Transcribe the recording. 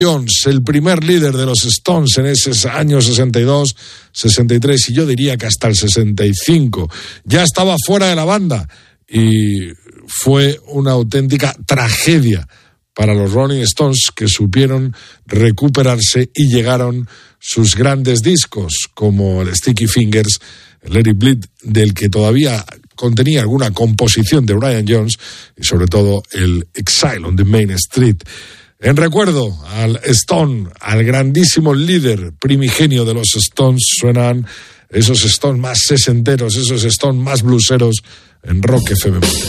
Jones, el primer líder de los Stones en esos años 62, 63 y yo diría que hasta el 65. Ya estaba fuera de la banda y fue una auténtica tragedia para los Rolling Stones, que supieron recuperarse y llegaron sus grandes discos como el Sticky Fingers, el Let It Bleed, del que todavía contenía alguna composición de Brian Jones, y sobre todo el Exile on the Main Street. En recuerdo al Stone, al grandísimo líder primigenio de los Stones, suenan esos Stones más sesenteros, esos Stones más blueseros en Rock FM.